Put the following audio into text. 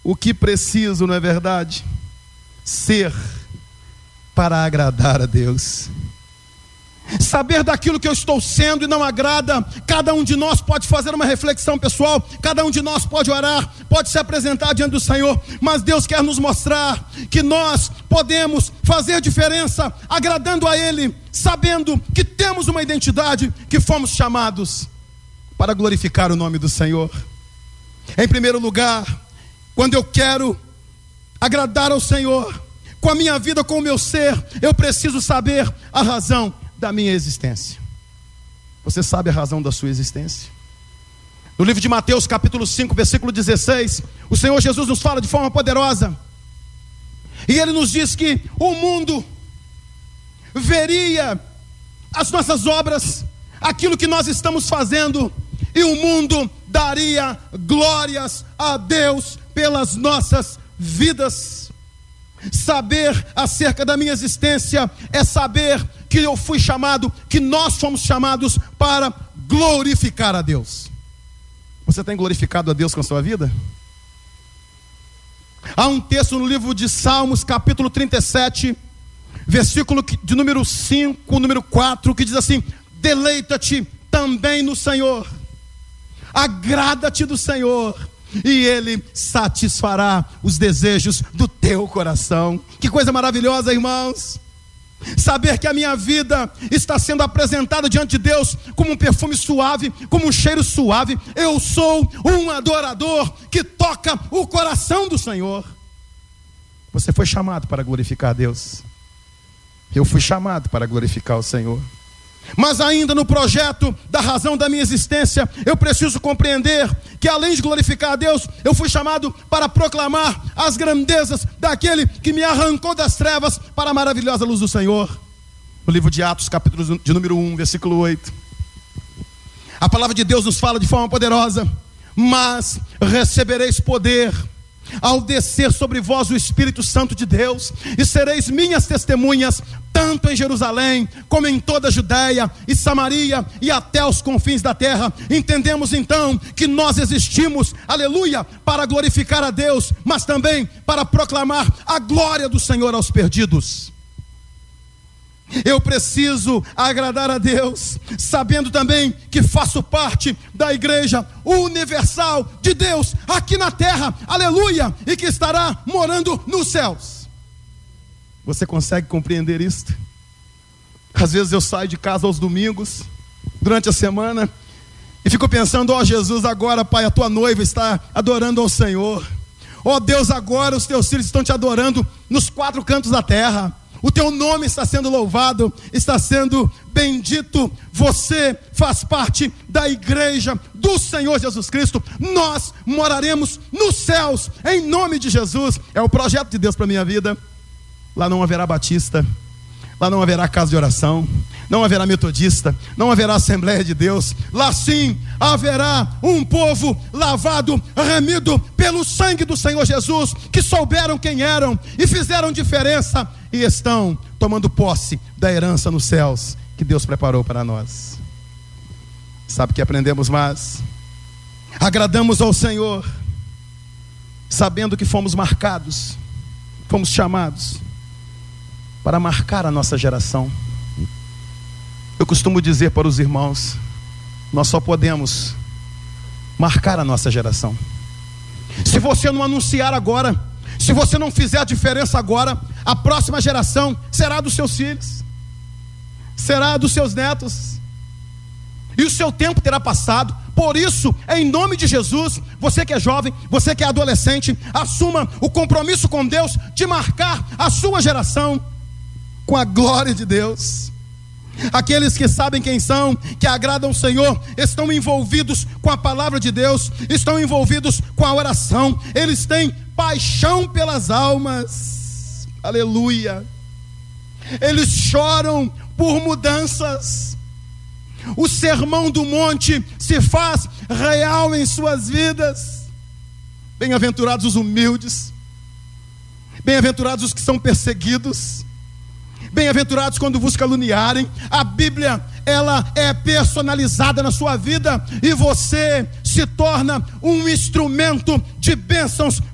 o que preciso, não é verdade? Ser para agradar a Deus. Saber daquilo que eu estou sendo e não agrada. Cada um de nós pode fazer uma reflexão pessoal, cada um de nós pode orar, pode se apresentar diante do Senhor, mas Deus quer nos mostrar que nós podemos fazer diferença agradando a Ele, sabendo que temos uma identidade, que fomos chamados para glorificar o nome do Senhor. Em primeiro lugar, quando eu quero agradar ao Senhor com a minha vida, com o meu ser, eu preciso saber a razão da minha existência. Você sabe a razão da sua existência? No livro de Mateus capítulo 5, versículo 16, o Senhor Jesus nos fala de forma poderosa, e Ele nos diz que o mundo veria as nossas obras, aquilo que nós estamos fazendo, e o mundo daria glórias a Deus pelas nossas vidas. Saber acerca da minha existência é saber que eu fui chamado, que nós fomos chamados para glorificar a Deus. Você tem glorificado a Deus com a sua vida? Há um texto no livro de Salmos, capítulo 37, versículo de número 5, número 4, que diz assim: deleita-te também no Senhor, agrada-te do Senhor, e Ele satisfará os desejos do teu coração. Que coisa maravilhosa, irmãos! Saber que a minha vida está sendo apresentada diante de Deus como um perfume suave, como um cheiro suave. Eu sou um adorador que toca o coração do Senhor. Você foi chamado para glorificar a Deus. Eu fui chamado para glorificar o Senhor. Mas ainda no projeto da razão da minha existência, eu preciso compreender que além de glorificar a Deus, eu fui chamado para proclamar as grandezas daquele que me arrancou das trevas para a maravilhosa luz do Senhor. No livro de Atos, capítulo de número 1, versículo 8, a palavra de Deus nos fala de forma poderosa: mas recebereis poder ao descer sobre vós o Espírito Santo de Deus, e sereis minhas testemunhas, tanto em Jerusalém, como em toda a Judéia e Samaria, e até os confins da terra. Entendemos então que nós existimos, aleluia, para glorificar a Deus, mas também para proclamar a glória do Senhor aos perdidos. Eu preciso agradar a Deus, sabendo também que faço parte da igreja universal de Deus aqui na terra, aleluia, e que estará morando nos céus. Você consegue compreender isto? Às vezes eu saio de casa aos domingos, durante a semana, e fico pensando: ó Jesus, agora, Pai, a tua noiva está adorando ao Senhor. Ó Deus, agora os teus filhos estão te adorando nos quatro cantos da terra. O teu nome está sendo louvado, está sendo bendito. Você faz parte da igreja do Senhor Jesus Cristo. Nós moraremos nos céus, em nome de Jesus. É o projeto de Deus para a minha vida. Lá não haverá batista, lá não haverá casa de oração, não haverá metodista, não haverá Assembleia de Deus. Lá sim haverá um povo lavado, remido pelo sangue do Senhor Jesus, que souberam quem eram e fizeram diferença, e estão tomando posse da herança nos céus que Deus preparou para nós. Sabe que aprendemos mais? Agradamos ao Senhor, sabendo que fomos marcados, fomos chamados para marcar a nossa geração. Eu costumo dizer para os irmãos: nós só podemos marcar a nossa geração se você não anunciar agora, se você não fizer a diferença agora. A próxima geração será dos seus filhos, será dos seus netos, e o seu tempo terá passado. Por isso, em nome de Jesus, você que é jovem, você que é adolescente, assuma o compromisso com Deus de marcar a sua geração com a glória de Deus. Aqueles que sabem quem são, que agradam o Senhor, estão envolvidos com a palavra de Deus, estão envolvidos com a oração, eles têm paixão pelas almas, aleluia. Eles choram por mudanças. O sermão do monte se faz real em suas vidas. Bem-aventurados os humildes, bem-aventurados os que são perseguidos, bem-aventurados quando vos caluniarem. A Bíblia, ela é personalizada na sua vida, e você se torna um instrumento de bênçãos